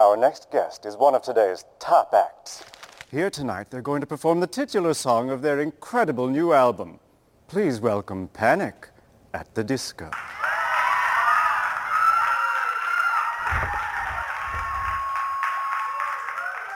Our next guest is one of today's top acts. Here tonight, they're going to perform the titular song of their incredible new album. Please welcome Panic at the Disco.